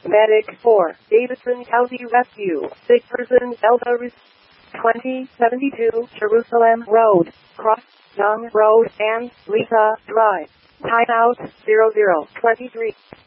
Medic 4, Davidson County Rescue, sick person Elva 2072 Jerusalem Road, Cross Young Road and Lisa Drive. Timeout 0023.